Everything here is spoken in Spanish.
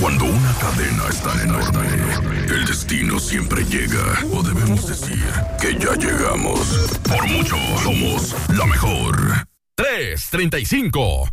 Cuando una cadena es tan enorme, el destino siempre llega. O debemos decir que ya llegamos. Por mucho, somos la mejor. 3:35.